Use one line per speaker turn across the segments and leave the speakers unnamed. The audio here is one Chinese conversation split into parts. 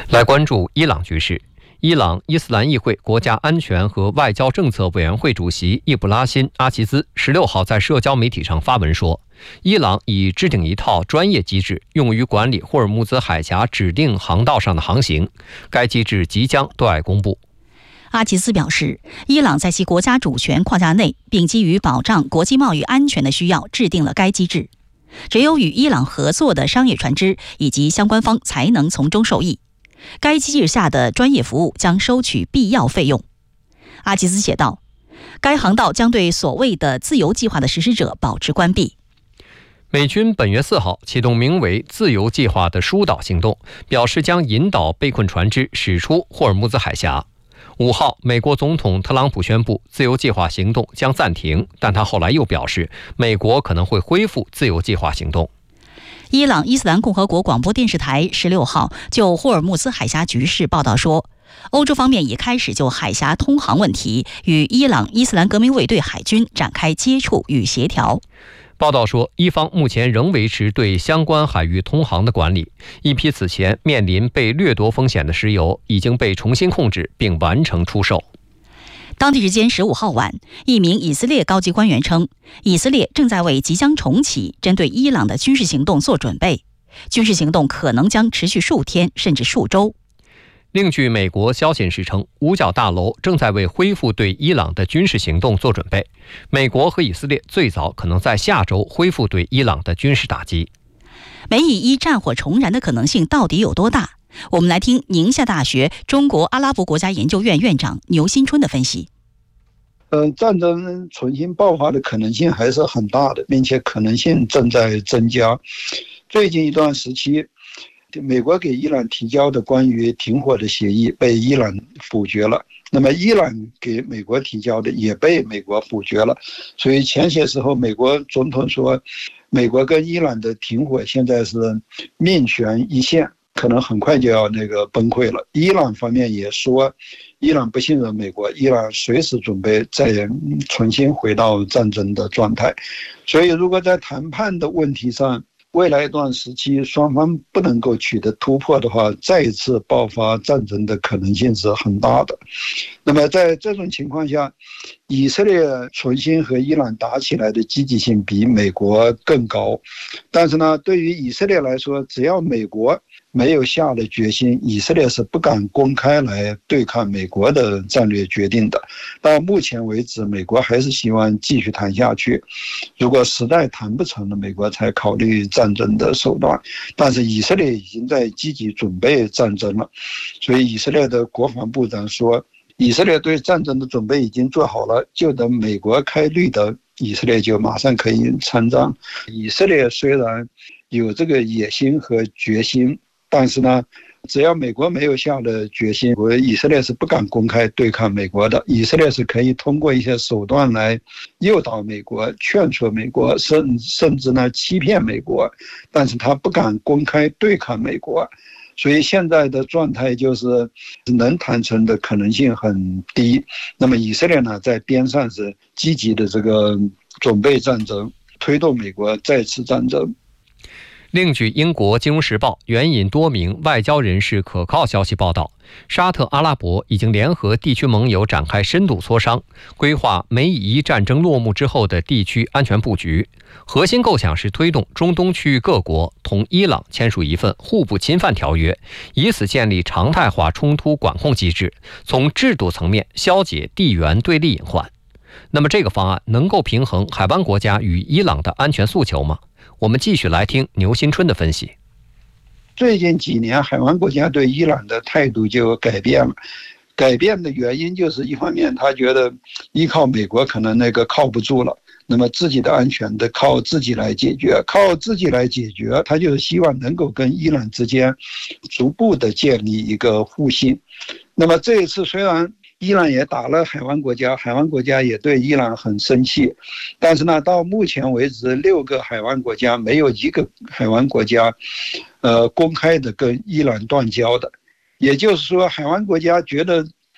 来关注伊朗局势。伊朗伊斯兰议会国家安全和外交政策委员会主席易卜拉欣·阿齐兹16号在社交媒体上发文说，伊朗已制定一套专业机制，用于管理霍尔木兹海峡指定航道上的航行，该机制即将对外公布。
阿齐兹表示，伊朗在其国家主权框架内，并基于保障国际贸易安全的需要，制定了该机制。只有与伊朗合作的商业船只以及相关方才能从中受益。该机制下的专业服务将收取必要费用。阿齐兹写道，该航道将对所谓的自由计划的实施者保持关闭。
美军本月4号启动名为自由计划的疏导行动，表示将引导被困船只驶出霍尔木兹海峡。5号，美国总统特朗普宣布自由计划行动将暂停，但他后来又表示，美国可能会恢复自由计划行动。
伊朗伊斯兰共和国广播电视台16号就霍尔木兹海峡局势报道说，欧洲方面已开始就海峡通航问题与伊朗伊斯兰革命卫队海军展开接触与协调。
报道说，伊方目前仍维持对相关海域通航的管理，一批此前面临被掠夺风险的石油已经被重新控制并完成出售。
当地时间15号晚，一名以色列高级官员称，以色列正在为即将重启针对伊朗的军事行动做准备，军事行动可能将持续数天甚至数周。
另据美国消息人士称，五角大楼正在为恢复对伊朗的军事行动做准备，美国和以色列最早可能在下周恢复对伊朗的军事打击。
美以伊战火重燃的可能性到底有多大？我们来听宁夏大学中国阿拉伯国家研究院院长牛新春的分析。
战争重新爆发的可能性还是很大的，并且可能性正在增加。最近一段时期，美国给伊朗提交的关于停火的协议被伊朗否决了，那么伊朗给美国提交的也被美国否决了。所以前些时候美国总统说，美国跟伊朗的停火现在是命悬一线，可能很快就要崩溃了。伊朗方面也说，伊朗不信任美国，伊朗随时准备再重新回到战争的状态。所以如果在谈判的问题上，未来一段时期双方不能够取得突破的话，再一次爆发战争的可能性是很大的。那么在这种情况下，以色列重新和伊朗打起来的积极性比美国更高。但是呢，对于以色列来说，只要美国没有下的决心，以色列是不敢公开来对抗美国的战略决定的。到目前为止，美国还是希望继续谈下去，如果实在谈不成了，美国才考虑战争的手段。但是以色列已经在积极准备战争了，所以以色列的国防部长说，以色列对战争的准备已经做好了，就等美国开绿灯，以色列就马上可以参战。以色列虽然有这个野心和决心，但是呢，只要美国没有下的决心，以色列是不敢公开对抗美国的。以色列是可以通过一些手段来诱导美国、劝说美国，甚至呢欺骗美国，但是他不敢公开对抗美国。所以现在的状态就是能谈成的可能性很低。那么以色列呢，在边上是积极的准备战争，推动美国再次战争。
另据英国《金融时报》援引多名外交人士可靠消息报道，沙特阿拉伯已经联合地区盟友展开深度磋商，规划美以伊战争落幕之后的地区安全布局。核心构想是推动中东区域各国同伊朗签署一份互不侵犯条约，以此建立常态化冲突管控机制，从制度层面消解地缘对立隐患。那么这个方案能够平衡海湾国家与伊朗的安全诉求吗？我们继续来听牛新春的分析。
最近几年，海湾国家对伊朗的态度就改变了。改变的原因就是一方面，他觉得依靠美国可能靠不住了，那么自己的安全得靠自己来解决，他就是希望能够跟伊朗之间逐步的建立一个互信。那么这一次虽然伊朗也打了海湾国家，海湾国家也对伊朗很生气，但是呢，到目前为止，6个海湾国家没有一个海湾国家公开的跟伊朗断交的。也就是说，海湾国家觉得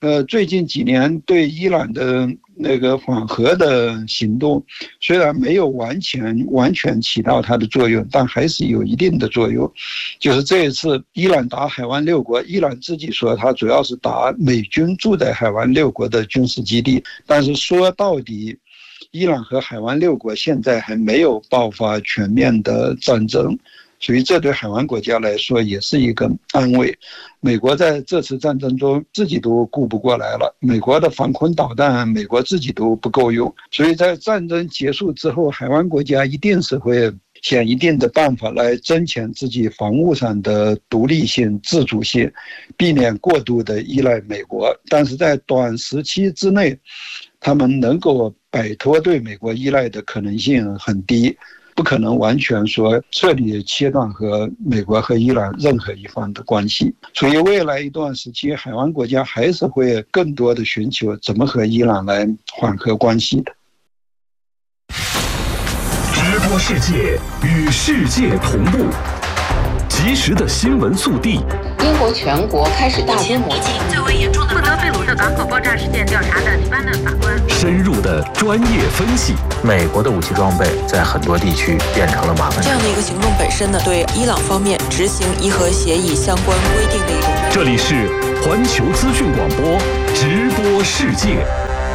最近几年对伊朗的那个缓和的行动，虽然没有完全起到它的作用，但还是有一定的作用。就是这一次伊朗打海湾6国，伊朗自己说它主要是打美军驻在海湾6国的军事基地，但是说到底，伊朗和海湾6国现在还没有爆发全面的战争。所以这对海湾国家来说也是一个安慰。美国在这次战争中自己都顾不过来了，美国的防空导弹美国自己都不够用，所以在战争结束之后，海湾国家一定是会想一定的办法来增强自己防务上的独立性、自主性，避免过度的依赖美国。但是在短时期之内，他们能够摆脱对美国依赖的可能性很低。不可能完全说彻底切断和美国和伊朗任何一方的关系，所以未来一段时期，海湾国家还是会更多的寻求怎么和伊朗来缓和关系的。
直播世界，与世界同步，及时的新闻速递。
英国全国开始大规模
最为严重的负责贝鲁特港口爆炸事件调查的黎巴嫩法官，
深入的专业分析。
美国的武器装备在很多地区变成了麻烦。
这样的一个行动本身呢，对伊朗方面执行伊核协议相关规定的一种。
这里是环球资讯广播直播世界。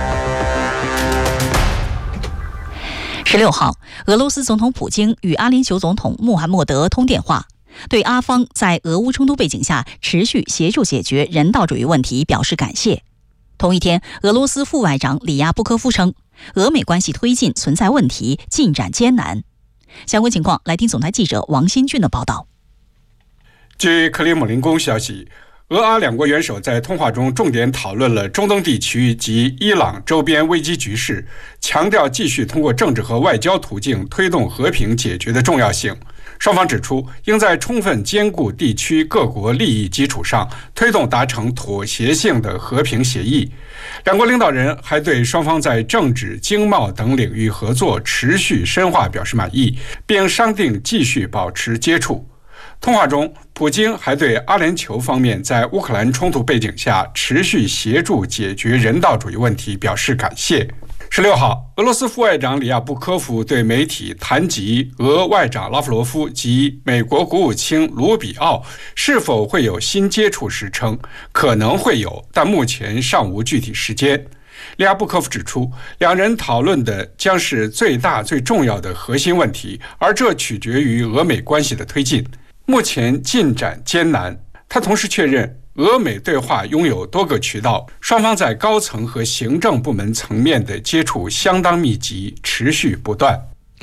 16号，俄罗斯总统普京与阿联酋总统穆罕默德通电话，对阿方在俄乌冲突背景下持续协助解决人道主义问题表示感谢。同一天，俄罗斯副外长里亚布科夫称，俄美关系推进存在问题，进展艰难。相关情况，来听总台记者王新俊的报道。
据克里姆林宫消息，俄阿两国元首在通话中重点讨论了中东地区及伊朗周边危机局势，强调继续通过政治和外交途径推动和平解决的重要性。双方指出，应在充分兼顾地区各国利益基础上，推动达成妥协性的和平协议。两国领导人还对双方在政治、经贸等领域合作持续深化表示满意，并商定继续保持接触。通话中，普京还对阿联酋方面在乌克兰冲突背景下持续协助解决人道主义问题表示感谢。16号，俄罗斯副外长里亚布科夫对媒体谈及俄外长拉夫罗夫及美国国务卿卢比奥是否会有新接触时称，可能会有，但目前尚无具体时间。里亚布科夫指出，两人讨论的将是最大最重要的核心问题，而这取决于俄美关系的推进。目前进展艰难。他同时确认，俄美对话拥有多个渠道，双方在高层和行政部门层面的接触相当密集，持续不断。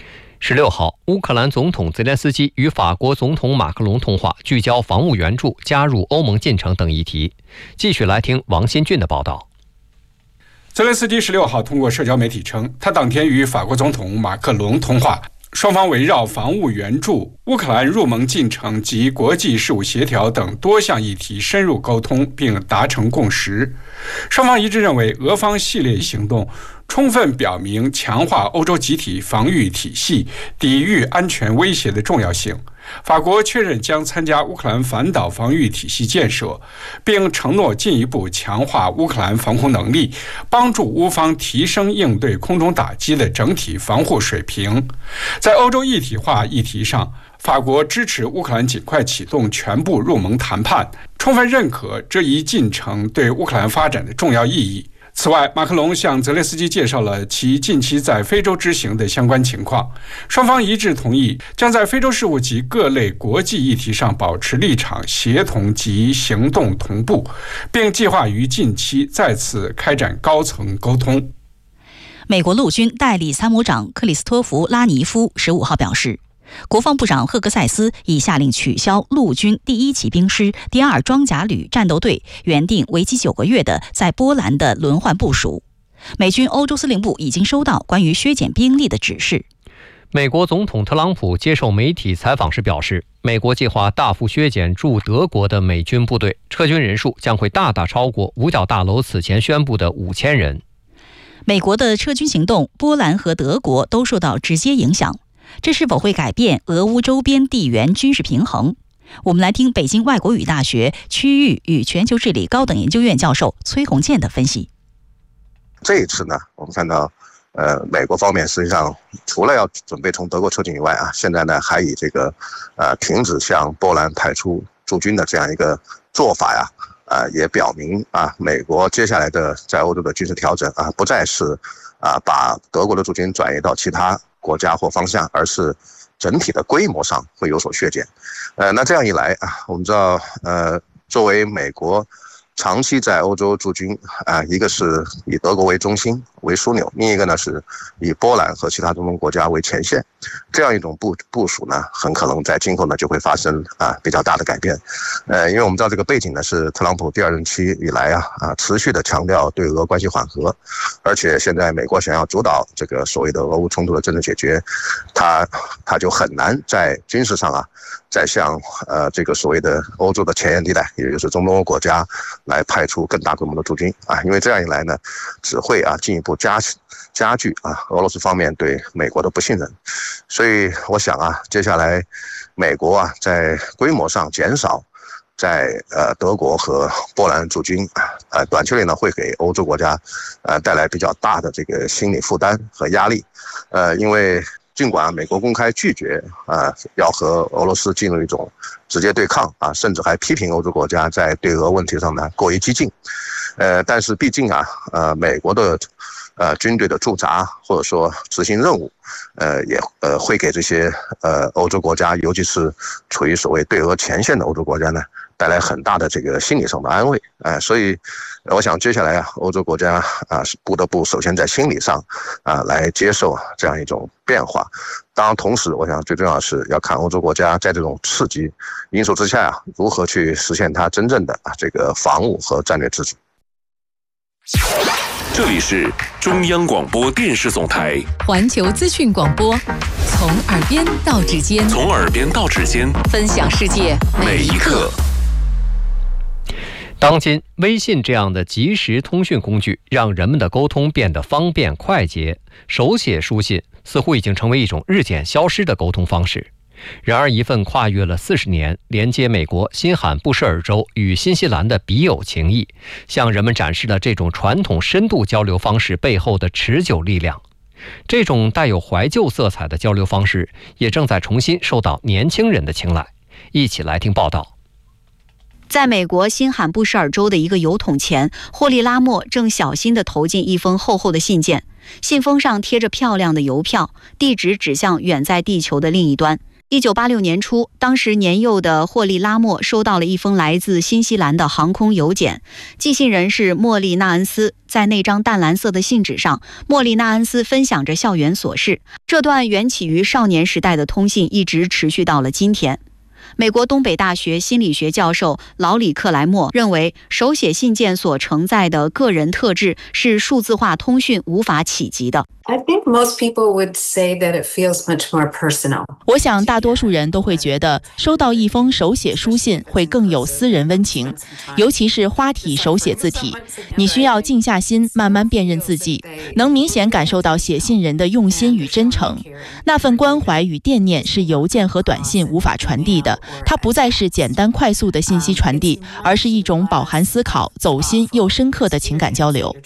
16号，乌克兰总统泽连斯基与法国总统马克龙通话，聚焦防务援助、加入欧盟进程等议题。继续来听王新俊的报道。
泽连斯基16号通过社交媒体称，他当天与法国总统马克龙通话，双方围绕防务援助、乌克兰入盟进程及国际事务协调等多项议题深入沟通，并达成共识。双方一致认为，俄方系列行动充分表明强化欧洲集体防御体系、抵御安全威胁的重要性。法国确认将参加乌克兰反导防御体系建设，并承诺进一步强化乌克兰防空能力，帮助乌方提升应对空中打击的整体防护水平。在欧洲一体化议题上，法国支持乌克兰尽快启动全部入盟谈判，充分认可这一进程对乌克兰发展的重要意义。此外，马克龙向泽连斯基介绍了其近期在非洲之行的相关情况，双方一致同意将在非洲事务及各类国际议题上保持立场协同及行动同步，并计划于近期再次开展高层沟通。
美国陆军代理参谋长克里斯托弗·拉尼夫15号表示，国防部长赫格塞斯已下令取消陆军第1骑兵师第2装甲旅战斗队原定为期9个月的在波兰的轮换部署。美军欧洲司令部已经收到关于削减兵力的指示。
美国总统特朗普接受媒体采访时表示，美国计划大幅削减驻德国的美军部队，撤军人数将会大大超过五角大楼此前宣布的5000人。
美国的撤军行动，波兰和德国都受到直接影响。这是否会改变俄乌周边地缘军事平衡？ 我们来听北京外国语大学区域与全球治理高等研究院教授崔洪建的分析。
这一次呢，我们看到美国方面实际上除了要准备从德国撤军以外啊，现在呢还以这个停止向波兰派出驻军的这样一个做法呀，也表明啊，美国接下来的在欧洲的军事调整啊，不再是把德国的驻军转移到其他国家或方向，而是整体的规模上会有所削减。那这样一来啊，我们知道作为美国长期在欧洲驻军一个是以德国为中心为枢纽，另一个呢是以波兰和其他中东国家为前线，这样一种部署呢，很可能在今后呢就会发生比较大的改变。因为我们知道这个背景呢是特朗普第2任期以来持续的强调对俄关系缓和，而且现在美国想要主导这个所谓的俄乌冲突的政治解决，他就很难在军事上再向这个所谓的欧洲的前沿地带，也就是中东欧国家来派出更大规模的驻军因为这样一来呢，只会进一步加剧俄罗斯方面对美国的不信任。所以我想接下来美国在规模上减少在德国和波兰驻军短期内呢会给欧洲国家带来比较大的这个心理负担和压力。因为尽管美国公开拒绝要和俄罗斯进入一种直接对抗甚至还批评欧洲国家在对俄问题上呢过于激进，但是毕竟美国的军队的驻扎或者说执行任务也会给这些欧洲国家，尤其是处于所谓对俄前线的欧洲国家呢带来很大的这个心理上的安慰。所以我想接下来欧洲国家是不得不首先在心理上来接受这样一种变化。当然同时我想最重要的是要看欧洲国家在这种刺激因素之下如何去实现它真正的这个防务和战略自主。
这里是中央广播电视总台
环球资讯广播，从耳边到指尖，
从耳边到指尖，
分享世界每一刻。
当今微信这样的即时通讯工具让人们的沟通变得方便快捷，手写书信似乎已经成为一种日渐消失的沟通方式。然而一份跨越了40年，连接美国新罕布什尔州与新西兰的笔友情谊，向人们展示了这种传统深度交流方式背后的持久力量。这种带有怀旧色彩的交流方式也正在重新受到年轻人的青睐。一起来听报道。
在美国新罕布什尔州的一个邮筒前，霍利拉莫正小心地投进一封厚厚的信件，信封上贴着漂亮的邮票，地址指向远在地球的另一端。1986年初，当时年幼的霍利拉莫收到了一封来自新西兰的航空邮件，寄信人是莫利纳恩斯。在那张淡蓝色的信纸上，莫利纳恩斯分享着校园琐事。这段缘起于少年时代的通信一直持续到了今天。美国东北大学心理学教授劳里克莱默认为，手写信件所承载的个人特质是数字化通讯无法企及的。
I think most people would say that it feels much more personal.
我想大多数人都会觉得收到一封手写书信会更有私人温情，尤其是花体手写字体，你需要静下心慢慢辨认字迹，能明显感受到写信人的用心与真诚。那份关怀与惦念是邮件和短信无法传递的，它不再是简单快速的信息传递，而是一种饱含思考、走心又深刻的情感交流。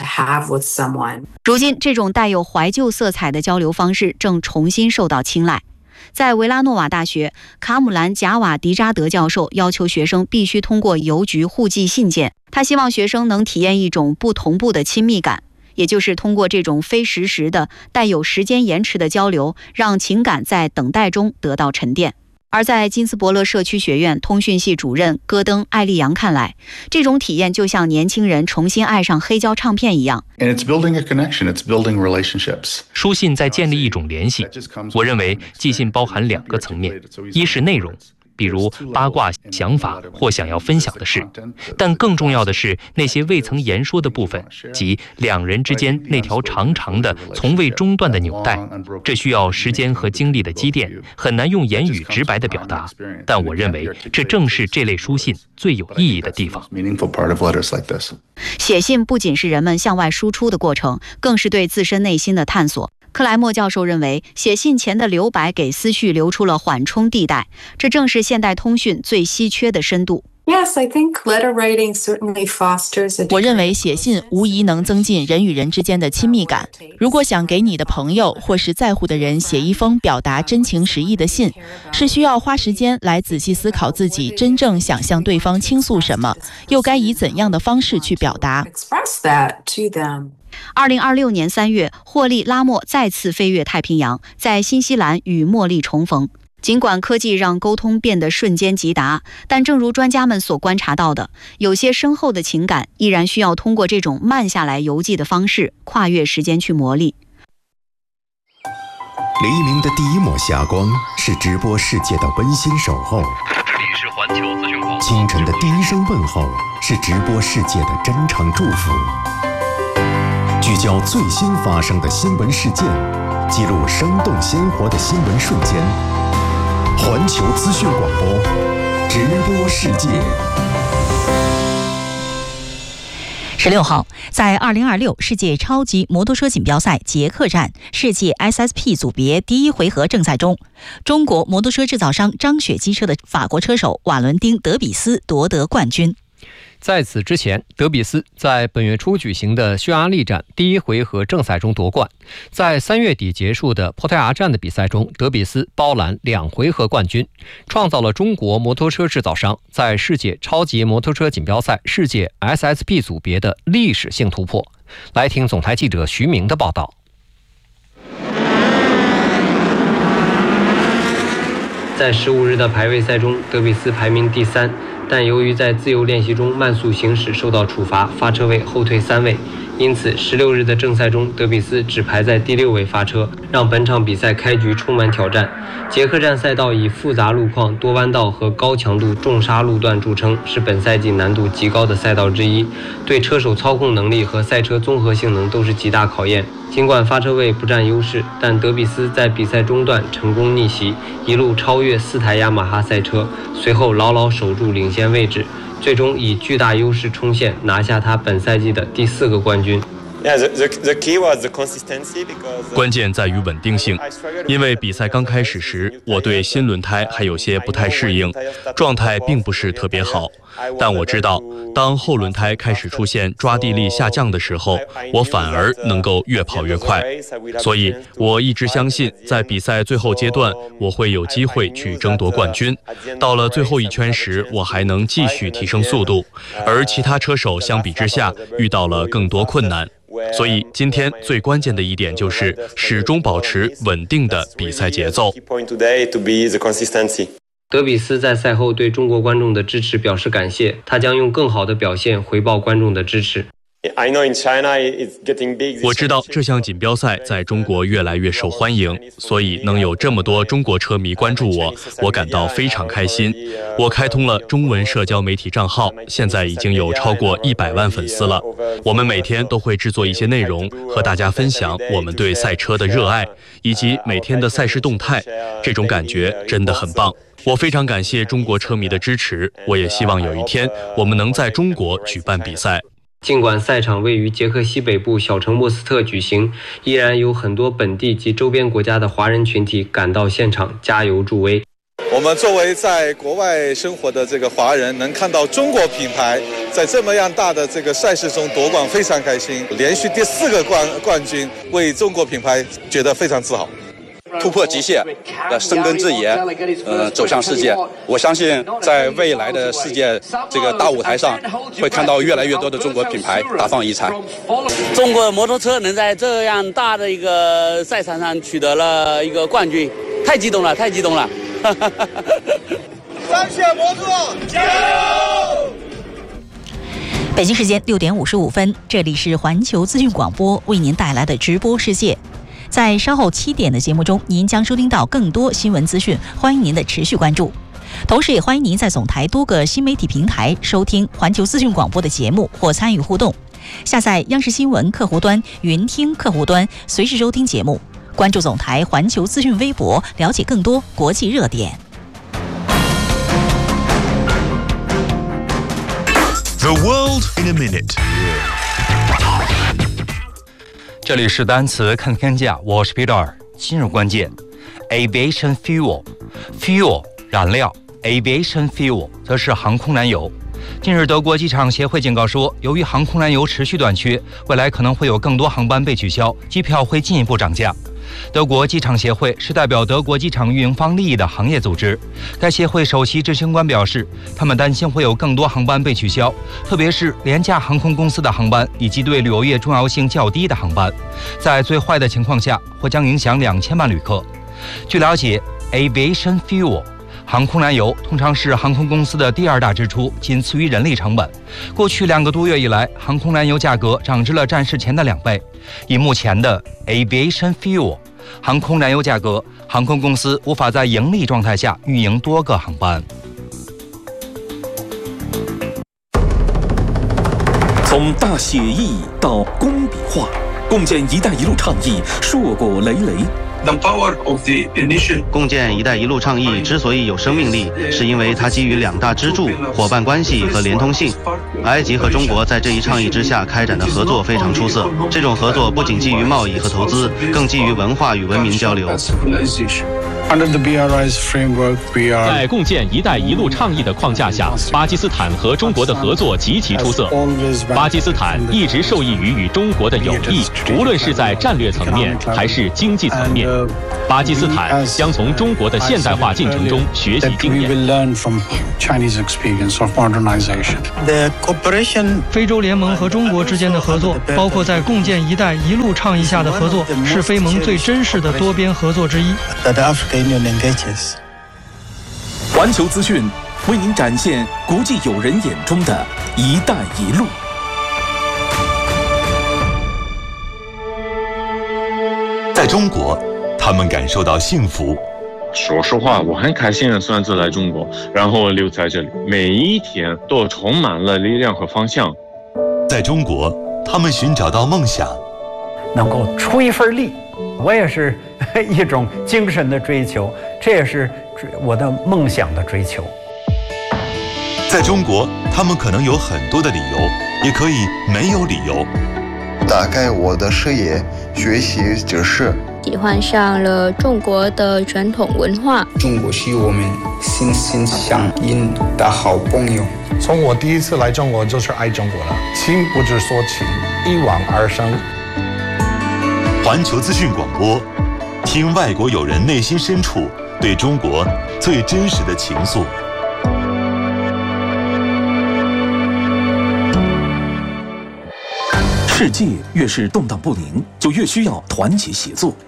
如今这种带有怀旧色彩的交流方式正重新受到青睐。在维拉诺瓦大学，卡姆兰·贾瓦迪扎德教授要求学生必须通过邮局互寄信件，他希望学生能体验一种不同步的亲密感，也就是通过这种非实时的、带有时间延迟的交流，让情感在等待中得到沉淀。而在金斯伯勒社区学院通讯系主任戈登·艾利扬看来，这种体验就像年轻人重新爱上黑胶唱片一样。
书信在建立一种联系。我认为寄信包含2个层面，一是内容，比如八卦、想法或想要分享的事，但更重要的是那些未曾言说的部分，即2人之间那条长长的从未中断的纽带。这需要时间和精力的积淀，很难用言语直白的表达，但我认为这正是这类书信最有意义的地方。
写信不仅是人们向外输出的过程，更是对自身内心的探索。 克莱默教授认为，写信前的留白给思绪留出了缓冲地带，这正是现代通讯最稀缺的深度。
Yes, I think letter writing certainly fosters a
我认为写信无疑能增进人与人之间的亲密感。如果想给你的朋友或是在乎的人写一封表达真情实意的信，是需要花时间来仔细思考自己真正想向对方倾诉什么，又该以怎样的方式去表达。
2026年3月，霍利·拉莫再次飞越太平洋，在新西兰与茉莉重逢。尽管科技让沟通变得瞬间即达，但正如专家们所观察到的，有些深厚的情感依然需要通过这种慢下来邮寄的方式，跨越时间去磨砺。
黎明的第一抹霞光是直播世界的温馨守候，
这里是环球资讯广播。
清晨的第一声问候是直播世界的真诚祝福。聚焦最新发生的新闻事件，记录生动鲜活的新闻瞬间。环球资讯广播，直播世界。
16号，在2026世界超级摩托车锦标赛捷克站世界 SSP 组别第一回合正赛中，中国摩托车制造商张雪机车的法国车手瓦伦丁·德比斯夺得冠军。
在此之前，德比斯在本月初举行的匈牙利站第一回合正赛中夺冠。在3月底结束的葡萄牙站的比赛中，德比斯包揽2回合冠军，创造了中国摩托车制造商在世界超级摩托车锦标赛世界 SSP 组别的历史性突破。来听总台记者徐明的报道。
在15日的排位赛中，德比斯排名第3，但由于在自由练习中慢速行驶受到处罚，发车位后退3位，因此16日的正赛中，德比斯只排在第6位发车，让本场比赛开局充满挑战。捷克站赛道以复杂路况、多弯道和高强度重刹路段著称，是本赛季难度极高的赛道之一，对车手操控能力和赛车综合性能都是极大考验。尽管发车位不占优势，但德比斯在比赛中段成功逆袭，一路超越4台雅马哈赛车，随后牢牢守住领先位置，最终以巨大优势冲线，拿下他本赛季的第4个冠军。
关键在于稳定性，因为比赛刚开始时，我对新轮胎还有些不太适应，状态并不是特别好。但我知道，当后轮胎开始出现抓地力下降的时候，我反而能够越跑越快。所以我一直相信，在比赛最后阶段，我会有机会去争夺冠军。到了最后一圈时，我还能继续提升速度，而其他车手相比之下遇到了更多困难。所以今天最关键的一点就是始终保持稳定的比赛节奏。
德比斯在赛后对中国观众的支持表示感谢，他将用更好的表现回报观众的支持。
我知道这项锦标赛在中国越来越受欢迎，所以能有这么多中国车迷关注我，我感到非常开心。我开通了中文社交媒体账号，现在已经有超过100万粉丝了。我们每天都会制作一些内容，和大家分享我们对赛车的热爱，以及每天的赛事动态，这种感觉真的很棒。我非常感谢中国车迷的支持，我也希望有一天我们能在中国举办比赛。
尽管赛场位于捷克西北部小城莫斯特举行，依然有很多本地及周边国家的华人群体赶到现场加油助威。
我们作为在国外生活的这个华人，能看到中国品牌在这么样大的这个赛事中夺冠，非常开心。连续第4个冠军，为中国品牌觉得非常自豪。
突破极限，深耕自研，走向世界。我相信在未来的世界这个大舞台上，会看到越来越多的中国品牌大放异彩。
中国摩托车能在这样大的一个赛场上取得了一个冠军，太激动了，太激动了！
三线摩托加油！
北京时间6点55分，这里是环球资讯广播为您带来的直播世界。在稍后7点的节目中，您将收听到更多新闻资讯，欢迎您的持续关注。同时也欢迎您在总台多个新媒体平台收听环球资讯广播的节目或参与互动。下载央视新闻客户端、云听客户端，随时收听节目。关注总台环球资讯微博，了解更多国际热点。
The world in a minute。
这里是单词看天价，我是 Peter。今日关键 ，aviation fuel 燃料 ，aviation fuel 则是航空燃油。近日，德国机场协会警告说，由于航空燃油持续短缺，未来可能会有更多航班被取消，机票会进一步涨价。德国机场协会是代表德国机场运营方利益的行业组织。该协会首席执行官表示，他们担心会有更多航班被取消，特别是廉价航空公司的航班以及对旅游业重要性较低的航班。在最坏的情况下，或将影响2000万旅客。据了解 ，aviation fuel 航空燃油通常是航空公司的第2大支出，仅次于人力成本。过去2个多月以来，航空燃油价格涨至了战事前的2倍。以目前的 aviation fuel 航空燃油价格，航空公司无法在盈利状态下运营多个航班。
从大写意到工笔画，共建“一带一路”倡议硕果累累。
共建“一带一路”倡议之所以有生命力，是因为它基于2大支柱、伙伴关系和连通性。埃及和中国在这一倡议之下开展的合作非常出色。这种合作不仅基于贸易和投资，更基于文化与文明交流。
在共建“一带一路”倡议的框架下，巴基斯坦和中国的合作极其出色。巴基斯坦一直受益于与中国的友谊，无论是在战略层面还是经济层面。巴基斯坦将从中国的现代化进程中学习经验。
非洲联盟和中国之间的合作，包括在共建“一带一路”倡议下的合作，是非盟最真实的多边合作之一。
环球资讯为您展现国际友人眼中的“一带一路”。
在中国，他们感受到幸福。
说实话，我很开心的选择来中国，然后留在这里，每一天都充满了力量和方向。
在中国，他们寻找到梦想，
能够出一份力，我也是一种精神的追求，这也是我的梦想的追求。
在中国，他们可能有很多的理由，也可以没有理由。
打开我的视野，学习知识，
喜欢上了中国的传统文化。
中国是我们心心相印的好朋友。
从我第一次来中国就是爱中国了，情不知所起，一往而深。
环球资讯广播，听外国友人内心深处对中国最真实的情愫。
世界越是动荡不宁，就越需要团结协作。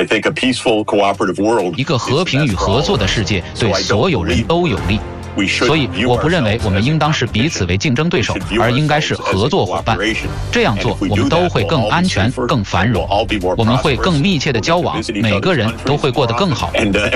一个和平与合作的世界对所有人都有利。所以我不认为我们应当是彼此为竞争对手，而应该是合作伙伴。这样做，我们都会更安全、更繁荣，我们会更密切的交往，每个人都会过得更好。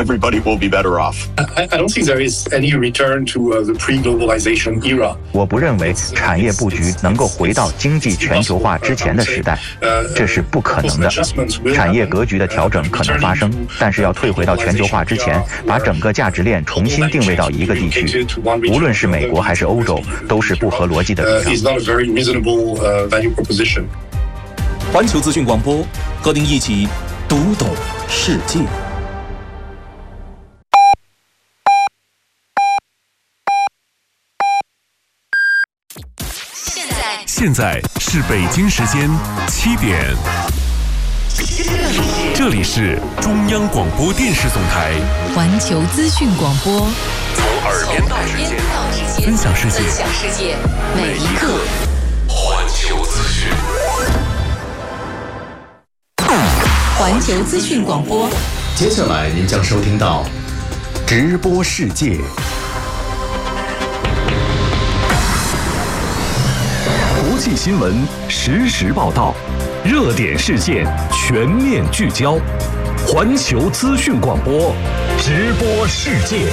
我不认为产业布局能够回到经济全球化之前的时代，这是不可能的。产业格局的调整可能发生，但是要退回到全球化之前，把整个价值链重新定位到一个地区。无论是美国还是欧洲，都是不合逻辑的比较。
环球资讯广播，和您一起读懂世界。
现在是北京时间7点。这里是中央广播电视总台
环球资讯广播，
从耳边到指尖，分享世界，每一刻。环球资讯，
环球资讯广播。
接下来您将收听到直播世界。
国际新闻实时报道，热点事件全面聚焦。环球资讯广播，直播世界。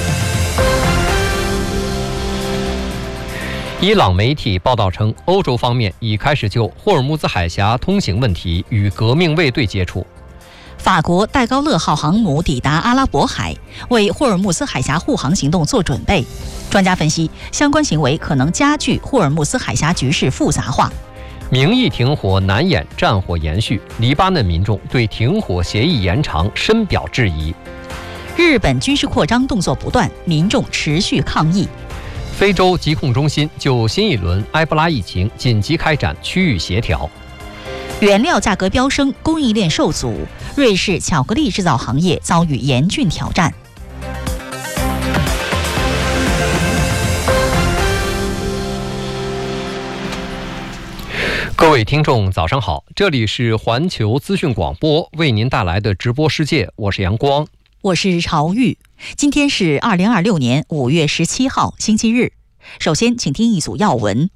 伊朗媒体报道称，欧洲方面已开始就霍尔木兹海峡通行问题与革命卫队接触。
法国戴高乐号航母抵达阿拉伯海，为霍尔木兹海峡护航行动做准备。专家分析，相关行为可能加剧霍尔木兹海峡局势复杂化。
名义停火难掩战火延续，黎巴嫩民众对停火协议延长深表质疑。
日本军事扩张动作不断，民众持续抗议。
非洲疾控中心就新一轮埃博拉疫情紧急开展区域协调。
原料价格飙升，供应链受阻，瑞士巧克力制造行业遭遇严峻挑战。
各位听众早上好，这里是环球资讯广播为您带来的直播世界，我是阳光，
我是朝玉。今天是2026年5月17号星期日。首先请听一组要闻。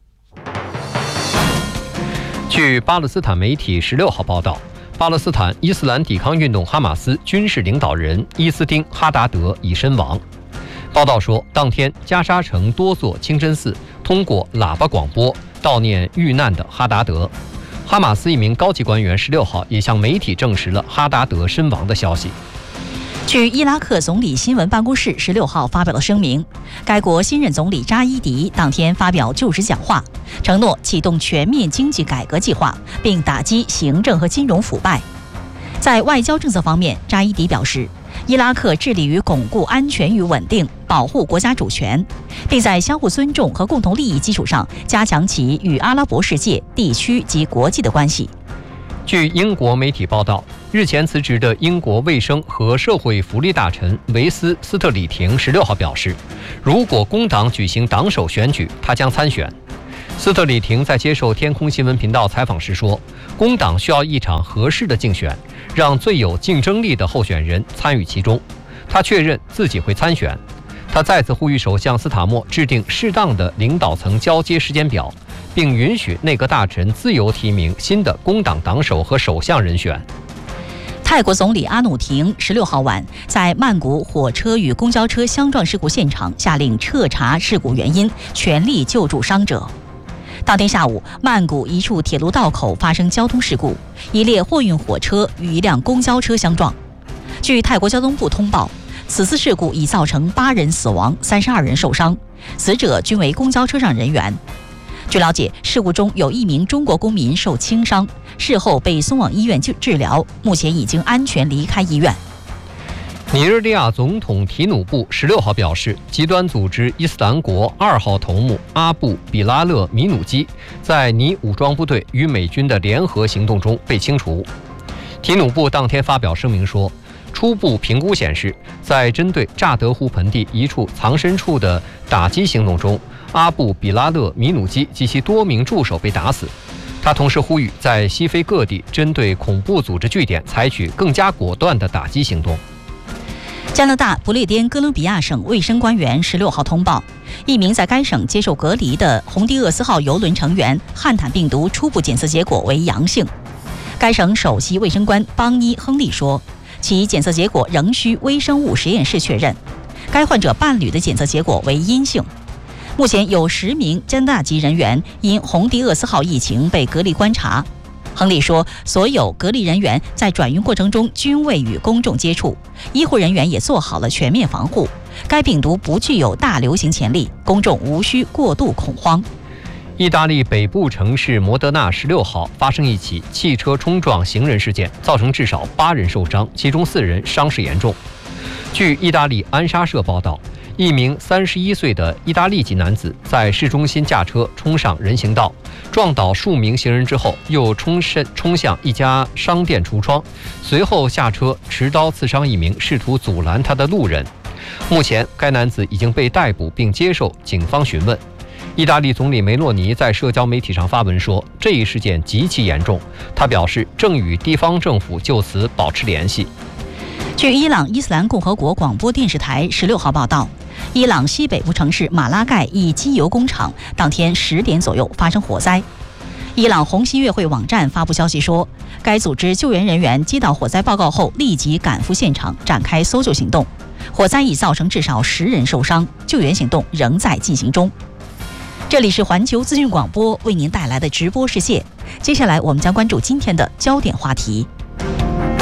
据巴勒斯坦媒体16号报道，巴勒斯坦伊斯兰抵抗运动哈马斯军事领导人伊斯丁·哈达德已身亡。报道说，当天加沙城多座清真寺通过喇叭广播悼念遇难的哈达德。哈马斯一名高级官员16号也向媒体证实了哈达德身亡的消息。
据伊拉克总理新闻办公室16号发表了声明，该国新任总理扎伊迪当天发表就职讲话，承诺启动全面经济改革计划，并打击行政和金融腐败。在外交政策方面，扎伊迪表示，伊拉克致力于巩固安全与稳定，保护国家主权，并在相互尊重和共同利益基础上加强其与阿拉伯世界、地区及国际的关系。
据英国媒体报道，日前辞职的英国卫生和社会福利大臣维斯斯特里廷16号表示，如果工党举行党首选举，他将参选。斯特里廷在接受天空新闻频道采访时说，工党需要一场合适的竞选，让最有竞争力的候选人参与其中。他确认自己会参选。他再次呼吁首相斯塔默制定适当的领导层交接时间表，并允许内阁大臣自由提名新的工党党首和首相人选。
泰国总理阿努廷16号晚在曼谷火车与公交车相撞事故现场下令彻查事故原因，全力救助伤者。当天下午，曼谷一处铁路道口发生交通事故，一列货运火车与一辆公交车相撞。据泰国交通部通报，此次事故已造成8人死亡，32人受伤，死者均为公交车上人员。据了解，事故中有1名中国公民受轻伤，事后被送往医院治疗，目前已经安全离开医院。
尼日利亚总统提努布16号表示，极端组织伊斯兰国2号头目阿布比拉勒米努基在尼武装部队与美军的联合行动中被清除。提努布当天发表声明说，初步评估显示，在针对乍得湖盆地一处藏身处的打击行动中，阿布比拉勒米努基及其多名助手被打死。他同时呼吁在西非各地针对恐怖组织据点采取更加果断的打击行动。
加拿大不列颠哥伦比亚省卫生官员16号通报，一名在该省接受隔离的红迪厄斯号邮轮成员汉坦病毒初步检测结果为阳性。该省首席卫生官邦尼·亨利说，其检测结果仍需微生物实验室确认。该患者伴侣的检测结果为阴性。目前有10名加拿大籍人员因红迪厄斯号疫情被隔离观察。亨利说，所有隔离人员在转运过程中均未与公众接触，医护人员也做好了全面防护。该病毒不具有大流行潜力，公众无需过度恐慌。
意大利北部城市摩德纳16号发生一起汽车冲撞行人事件，造成至少8人受伤，其中4人伤势严重。据意大利安莎社报道，一名31岁的意大利籍男子在市中心驾车冲上人行道，撞倒数名行人之后，又冲向一家商店橱窗，随后下车持刀刺伤一名试图阻拦他的路人。目前，该男子已经被逮捕并接受警方询问。意大利总理梅洛尼在社交媒体上发文说，这一事件极其严重，他表示正与地方政府就此保持联系。
据伊朗伊斯兰共和国广播电视台16号报道，伊朗西北部城市马拉盖一机油工厂当天10点左右发生火灾。伊朗红新月会网站发布消息说，该组织救援人员接到火灾报告后立即赶赴现场展开搜救行动。火灾已造成至少10人受伤，救援行动仍在进行中。这里是环球资讯广播为您带来的直播世界，接下来我们将关注今天的焦点话题。